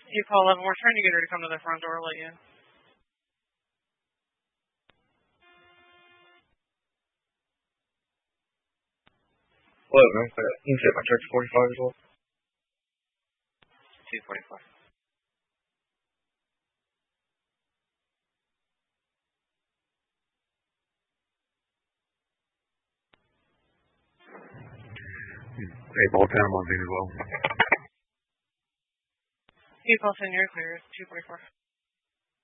You call 11. We're trying to get her to come to the front door, let you in. Hello, man. You can set my church 45 as well. 245. Hey, Balltown, I'm on as well. You call 10, you're clear. 244.